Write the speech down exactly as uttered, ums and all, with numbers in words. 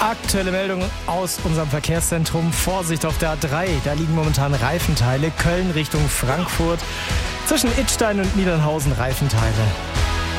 Aktuelle Meldung aus unserem Verkehrszentrum. Vorsicht auf der A drei. Da liegen momentan Reifenteile. Köln Richtung Frankfurt. Zwischen Idstein und Niedernhausen Reifenteile.